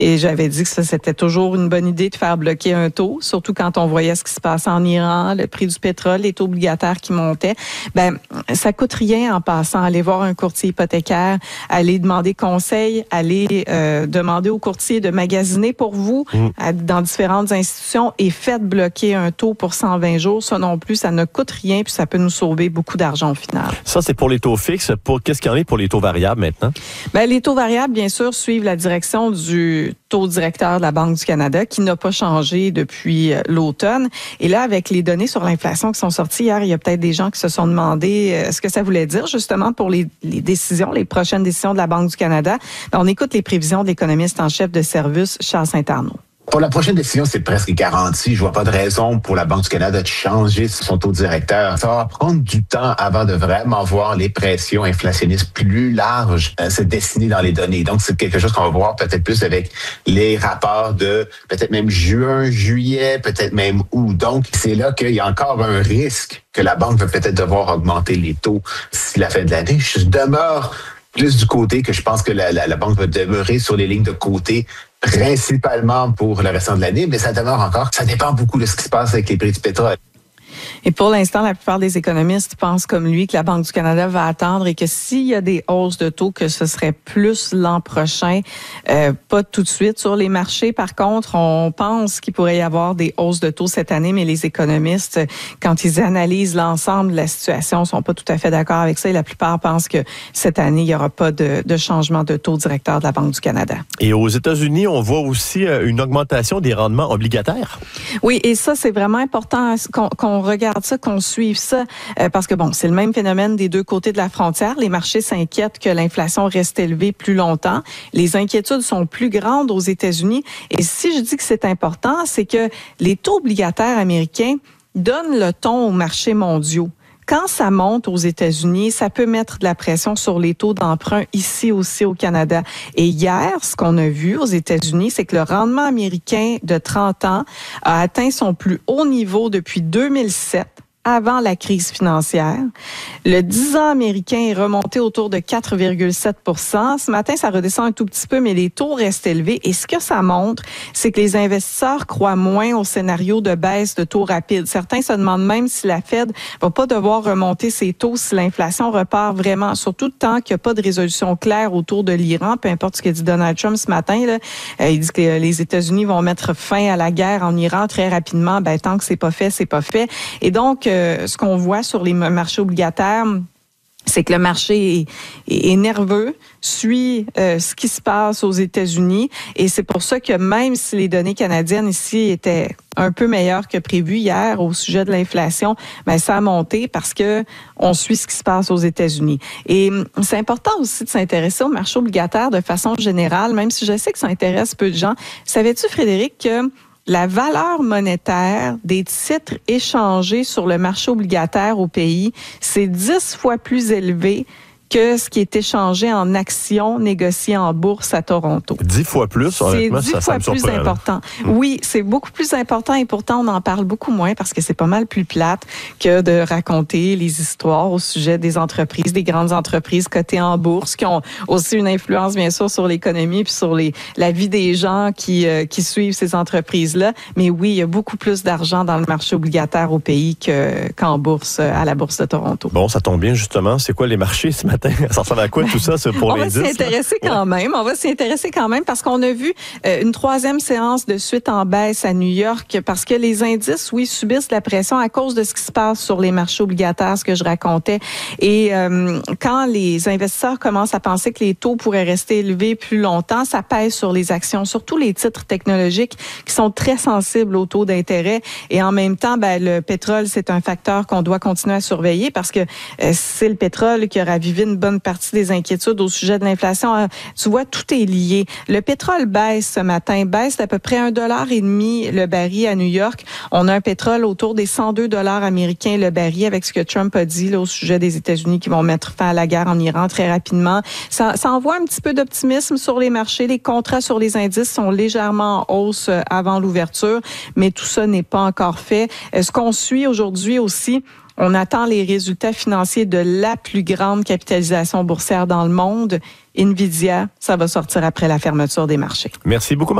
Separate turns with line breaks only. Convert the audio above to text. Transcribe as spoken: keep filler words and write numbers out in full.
Et j'avais dit que ça, c'était toujours une bonne idée de faire bloquer un taux, surtout quand on voyait ce qui se passait en Iran, le prix du pétrole, les taux obligataires qui montaient. Ben, ça coûte rien en passant. Aller voir un courtier hypothécaire, aller demander conseil, aller euh, demander au courtier de magasiner pour vous mmh. à, dans différentes institutions et faites bloquer un taux pour cent vingt jours. Ça non plus, ça ne coûte rien puis ça peut nous sauver beaucoup d'argent au final.
Ça, c'est pour les taux fixes. Pour, qu'est-ce qu'il y en a pour les taux variables maintenant?
Ben, les taux variables, bien sûr, suivent la direction du taux directeur de la Banque du Canada qui n'a pas changé depuis l'automne. Et là, avec les données sur l'inflation qui sont sorties hier, il y a peut-être des gens qui se sont demandé euh, ce que ça voulait dire justement pour les, les décisions, les prochaines décisions de la Banque du Canada. Ben, on écoute les prévisions de l'économiste en chef de service, Charles Saint-Arnaud.
Pour la prochaine décision, c'est presque garanti. Je vois pas de raison pour la Banque du Canada de changer son taux directeur. Ça va prendre du temps avant de vraiment voir les pressions inflationnistes plus larges euh, se dessiner dans les données. Donc, c'est quelque chose qu'on va voir peut-être plus avec les rapports de peut-être même juin, juillet, peut-être même août. Donc, c'est là qu'il y a encore un risque que la Banque va peut-être devoir augmenter les taux d'ici la fin de l'année. Je demeure plus du côté que je pense que la, la, la Banque va demeurer sur les lignes de côté principalement pour le restant de l'année, mais ça demeure encore. Ça dépend beaucoup de ce qui se passe avec les prix du pétrole.
Et pour l'instant, la plupart des économistes pensent comme lui que la Banque du Canada va attendre et que s'il y a des hausses de taux, que ce serait plus l'an prochain, euh, pas tout de suite sur les marchés. Par contre, on pense qu'il pourrait y avoir des hausses de taux cette année, mais les économistes, quand ils analysent l'ensemble de la situation, sont pas tout à fait d'accord avec ça et la plupart pensent que cette année, il n'y aura pas de, de changement de taux directeur de la Banque du Canada.
Et aux États-Unis, on voit aussi une augmentation des rendements obligataires.
Oui, et ça, c'est vraiment important qu'on, qu'on regarde ça, qu'on suive ça, euh, parce que bon, c'est le même phénomène des deux côtés de la frontière. Les marchés s'inquiètent que l'inflation reste élevée plus longtemps. Les inquiétudes sont plus grandes aux États-Unis. Et si je dis que c'est important, c'est que les taux obligataires américains donnent le ton aux marchés mondiaux. Quand ça monte aux États-Unis, ça peut mettre de la pression sur les taux d'emprunt ici aussi au Canada. Et hier, ce qu'on a vu aux États-Unis, c'est que le rendement américain de trente ans a atteint son plus haut niveau depuis deux mille sept. Avant la crise financière. Le dix ans américain est remonté autour de quatre virgule sept pour cent. Ce matin, ça redescend un tout petit peu, mais les taux restent élevés. Et ce que ça montre, c'est que les investisseurs croient moins au scénario de baisse de taux rapide. Certains se demandent même si la Fed va pas devoir remonter ses taux si l'inflation repart vraiment, surtout tant qu'il n'y a pas de résolution claire autour de l'Iran. Peu importe ce que dit Donald Trump ce matin, là, euh, il dit que les États-Unis vont mettre fin à la guerre en Iran très rapidement. Ben, tant que c'est pas fait, c'est pas fait. Et donc, Euh, ce qu'on voit sur les marchés obligataires, c'est que le marché est, est, est nerveux, suit euh, ce qui se passe aux États-Unis et c'est pour ça que même si les données canadiennes ici étaient un peu meilleures que prévu hier au sujet de l'inflation, ben ça a monté parce que on suit ce qui se passe aux États-Unis. Et c'est important aussi de s'intéresser au marché obligataire de façon générale, même si je sais que ça intéresse peu de gens. Savais-tu, Frédéric, que la valeur monétaire des titres échangés sur le marché obligataire au pays, c'est dix fois plus élevé que ce qui est échangé en actions négociées en bourse à Toronto.
Dix fois plus, honnêtement,
c'est dix fois plus important. Oui, c'est beaucoup plus important et pourtant on en parle beaucoup moins parce que c'est pas mal plus plate que de raconter les histoires au sujet des entreprises, des grandes entreprises cotées en bourse qui ont aussi une influence bien sûr sur l'économie puis sur les la vie des gens qui euh, qui suivent ces entreprises-là. Mais oui, il y a beaucoup plus d'argent dans le marché obligataire au pays que qu'en bourse à la bourse de Toronto.
Bon, ça tombe bien justement. C'est quoi les marchés ce matin? Ça ressemble à quoi tout ça, c'est pour l'indice?
On va s'y intéresser quand même. On va s'y intéresser quand même parce qu'on a vu euh, une troisième séance de suite en baisse à New York parce que les indices, oui, subissent la pression à cause de ce qui se passe sur les marchés obligataires, ce que je racontais. Et euh, quand les investisseurs commencent à penser que les taux pourraient rester élevés plus longtemps, ça pèse sur les actions, surtout les titres technologiques qui sont très sensibles aux taux d'intérêt. Et en même temps, ben, le pétrole, c'est un facteur qu'on doit continuer à surveiller parce que euh, c'est le pétrole qui a ravivé une bonne partie des inquiétudes au sujet de l'inflation. Tu vois, tout est lié. Le pétrole baisse ce matin, baisse d'à peu près un dollar et demi le baril à New York. On a un pétrole autour des cent deux dollars américains le baril avec ce que Trump a dit là, au sujet des États-Unis qui vont mettre fin à la guerre en Iran très rapidement. Ça, ça envoie un petit peu d'optimisme sur les marchés. Les contrats sur les indices sont légèrement en hausse avant l'ouverture, mais tout ça n'est pas encore fait. Ce qu'on suit aujourd'hui aussi, On attend les résultats financiers de la plus grande capitalisation boursière dans le monde. Nvidia, ça va sortir après la fermeture des marchés.
Merci beaucoup.